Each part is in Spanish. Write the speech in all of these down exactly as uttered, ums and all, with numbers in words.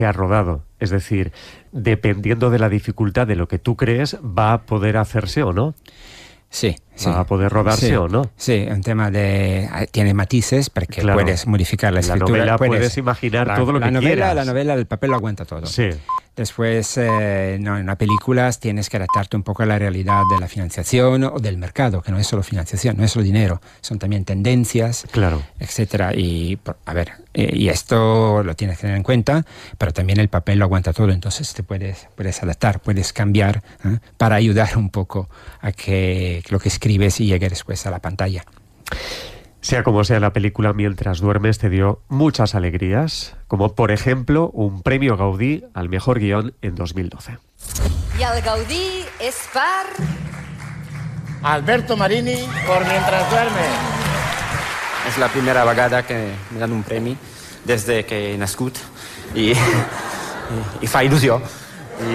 que ha rodado. Es decir, dependiendo de la dificultad de lo que tú crees, va a poder hacerse o no. Sí, sí. ¿Va a poder rodarse sí, o no? Sí, un tema de... Tiene matices porque claro. puedes modificar la escritura. La novela puedes, puedes imaginar la, todo lo la que novela, quieras. La novela, el papel lo aguanta todo. Sí. Después, eh, no, en las películas tienes que adaptarte un poco a la realidad de la financiación o del mercado, que no es solo financiación, no es solo dinero, son también tendencias, claro. etcétera. Y, a ver, eh, y esto lo tienes que tener en cuenta, pero también el papel lo aguanta todo, entonces te puedes, puedes adaptar, puedes cambiar, ¿eh? Para ayudar un poco a que, que lo que escribes llegue después a la pantalla. Sea como sea, la película Mientras duermes te dio muchas alegrías, como por ejemplo un premio Gaudí al mejor guión en dos mil doce. I el Gaudí és per... Alberto Marini por Mientras duermes. És la primera vegada que me dan un premi des que he nascut i, i, i fa il·lusió. I,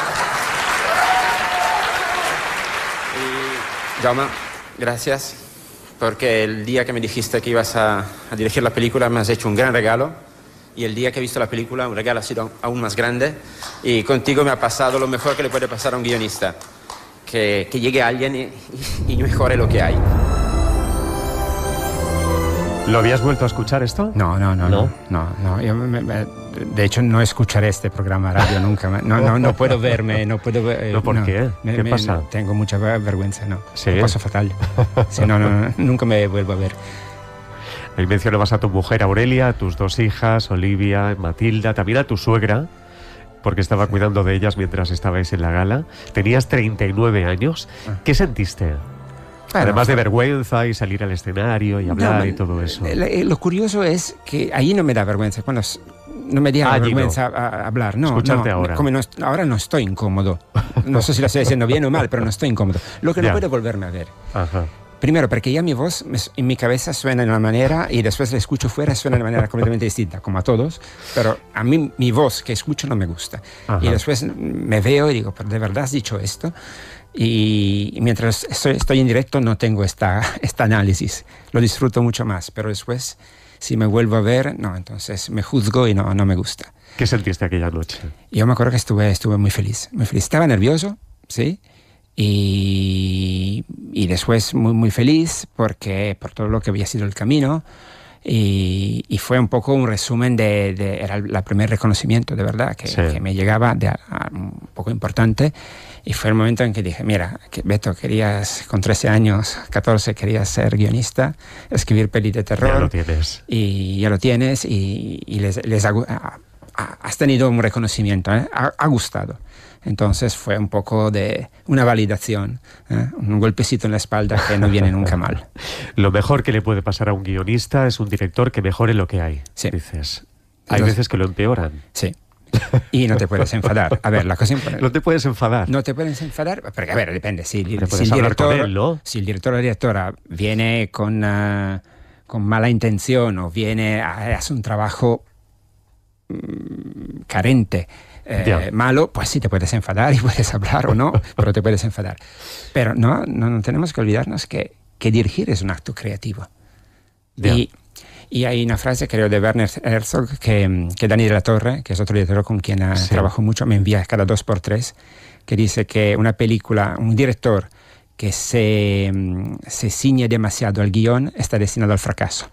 i Jaume, gràcies. Porque el día que me dijiste que ibas a, a dirigir la película me has hecho un gran regalo y el día que he visto la película un regalo ha sido aún más grande y contigo me ha pasado lo mejor que le puede pasar a un guionista, que, que llegue alguien y, y, y mejore lo que hay. ¿Lo habías vuelto a escuchar esto? No, no, no, no, no, no. Yo me, me, de hecho, no escucharé este programa de radio nunca. No, no, no puedo verme, no puedo ver. ¿No por no. qué? Me, ¿Qué me, pasa? No, tengo mucha vergüenza, no. ¿Sí? Me paso fatal. Sí, no, no, no, nunca me vuelvo a ver. Ahí mencionabas a tu mujer Aurelia, a tus dos hijas, Olivia, Matilda, también a tu suegra, porque estaba sí. cuidando de ellas mientras estabais en la gala. Tenías treinta y nueve años. Ah. ¿Qué sentiste? Bueno, además de vergüenza y salir al escenario y hablar no, y todo eso. Lo, lo curioso es que ahí no me da vergüenza. Cuando no me da vergüenza no. a, a hablar. No, Escucharte no, ahora. Como no, ahora no estoy incómodo. No sé si lo estoy diciendo bien o mal, pero no estoy incómodo. Lo que no puedo volverme a ver. Ajá. Primero, porque ya mi voz en mi cabeza suena de una manera y después la escucho fuera suena de una manera completamente distinta, como a todos, pero a mí mi voz que escucho no me gusta. Ajá. Y después me veo y digo, ¿pero de verdad has dicho esto? Y mientras estoy, estoy en directo no tengo esta, esta análisis, lo disfruto mucho más, pero después si me vuelvo a ver, no, entonces me juzgo y no, no me gusta. ¿Qué sentiste aquella noche? Yo me acuerdo que estuve, estuve muy feliz, muy feliz. Estaba nervioso, ¿sí? Y, y después muy, muy feliz porque, por todo lo que había sido el camino. Y, y fue un poco un resumen de, de era el primer reconocimiento de verdad que, sí. que me llegaba de a, a un poco importante y fue el momento en que dije mira que Beto querías con trece años catorce querías ser guionista, escribir pelis de terror, ya lo tienes y ya lo tienes y, y les, les ha, ha, has tenido un reconocimiento, ¿eh? ha, ha gustado. Entonces fue un poco de una validación, ¿eh? Un golpecito en la espalda que no viene nunca mal. Lo mejor que le puede pasar a un guionista es un director que mejore lo que hay, sí. dices. Hay Entonces, veces que lo empeoran. Sí. Y no te puedes enfadar. A ver, la cosa importante. No te puedes enfadar. No te puedes enfadar, porque a ver, depende. Si, si, el, director, él, ¿no? si el director o la directora viene con, uh, con mala intención o viene a hacer un trabajo um, carente, Eh, malo, pues sí te puedes enfadar y puedes hablar o no, pero te puedes enfadar. Pero no, no, no tenemos que olvidarnos que, que dirigir es un acto creativo. Y, y hay una frase, creo, de Werner Herzog que, que Dani de la Torre, que es otro director con quien sí. trabajo mucho, me envía cada dos por tres, que dice que una película, un director que se, se ciñe demasiado al guión está destinado al fracaso.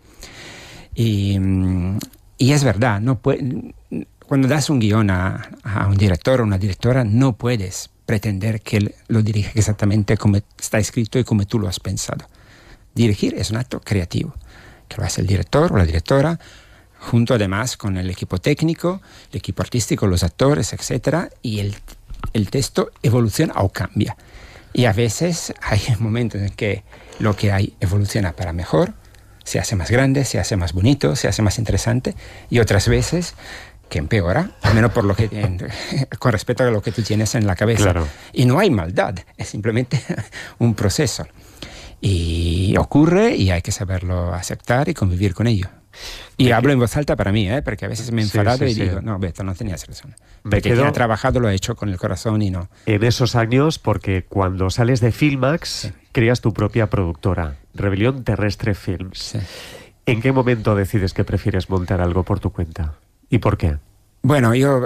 Y, y es verdad, no puede... Cuando das un guión a, a un director o una directora, no puedes pretender que él lo dirija exactamente como está escrito y como tú lo has pensado. Dirigir es un acto creativo, que lo hace el director o la directora, junto además con el equipo técnico, el equipo artístico, los actores, etcétera, y el, el texto evoluciona o cambia. Y a veces hay momentos en que lo que hay evoluciona para mejor, se hace más grande, se hace más bonito, se hace más interesante, y otras veces que empeora, al menos por lo que, en, con respecto a lo que tú tienes en la cabeza. Claro. Y no hay maldad, es simplemente un proceso. Y ocurre y hay que saberlo aceptar y convivir con ello. Y me hablo en voz alta para mí, ¿eh? Porque a veces me he enfadado sí, sí, y sí. digo, no, Beto, no tenías razón. Me porque quedo... quien ha trabajado lo ha hecho con el corazón y no. En esos años, porque cuando sales de Filmax, sí. creas tu propia productora, Rebelión Terrestre Films. Sí. ¿En qué momento decides que prefieres montar algo por tu cuenta? ¿Y por qué? Bueno, yo